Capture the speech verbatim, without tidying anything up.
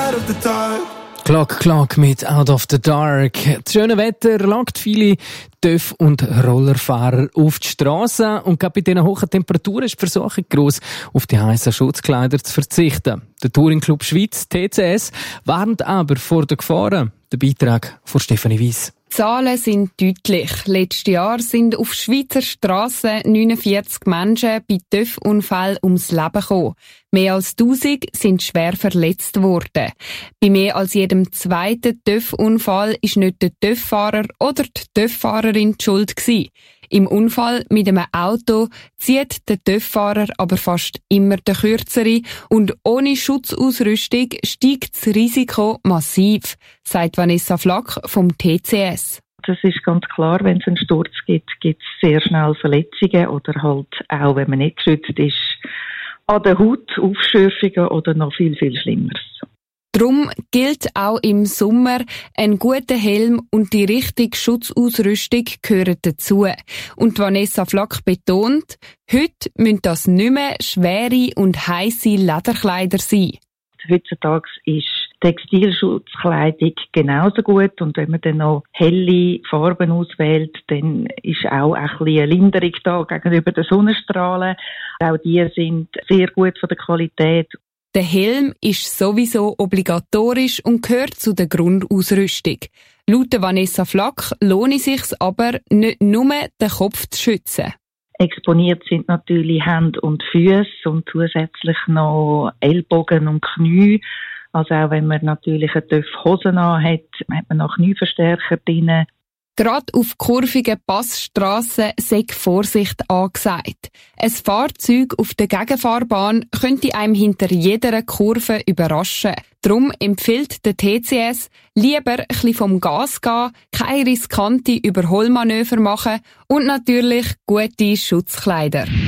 out of the dark. Clock, Clock mit Out of the Dark. Das schöne Wetter lockt viele T Ö F- und Rollerfahrer auf die Straße und gerade bei diesen hohen Temperaturen ist die Versuchung gross, auf die heissen Schutzkleider zu verzichten. Der Touring Club Schweiz, T C S, warnt aber vor den Gefahren. Der Beitrag von Stefanie Weiss. Die Zahlen sind deutlich. Letztes Jahr sind auf Schweizer Strassen neunundvierzig Menschen bei T Ö F-Unfällen ums Leben gekommen. Mehr als tausend sind schwer verletzt worden. Bei mehr als jedem zweiten T Ö F-Unfall ist nicht der T Ö F-Fahrer oder die T Ö F-Fahrerin die Schuld gewesen. Im Unfall mit einem Auto zieht der T Ö F-Fahrer aber fast immer den Kürzeren und ohne Schutzausrüstung steigt das Risiko massiv, sagt Vanessa Flack vom T C S. Das ist ganz klar, wenn es einen Sturz gibt, gibt es sehr schnell Verletzungen oder halt auch, wenn man nicht geschützt ist, an der Haut Aufschürfungen oder noch viel, viel Schlimmeres. Darum gilt auch im Sommer, ein guter Helm und die richtige Schutzausrüstung gehören dazu. Und Vanessa Flack betont, heute müssen das nicht mehr schwere und heisse Lederkleider sein. Heutzutage ist Textilschutzkleidung genauso gut und wenn man dann noch helle Farben auswählt, dann ist auch ein bisschen eine Linderung da gegenüber den Sonnenstrahlen. Auch die sind sehr gut von der Qualität. Der Helm ist sowieso obligatorisch und gehört zu der Grundausrüstung. Laut Vanessa Flack lohnt es sich aber, nicht nur den Kopf zu schützen. Exponiert sind natürlich Hände und Füße und zusätzlich noch Ellbogen und Knie. Also auch wenn man natürlich eine T Ö F-Hose hat, hat man noch Knieverstärker drin. Gerade auf kurvigen Passstrassen sei Vorsicht angesagt. Ein Fahrzeug auf der Gegenfahrbahn könnte einem hinter jeder Kurve überraschen. Darum empfiehlt der T C S, lieber ein bisschen vom Gas gehen, keine riskante Überholmanöver machen und natürlich gute Schutzkleider.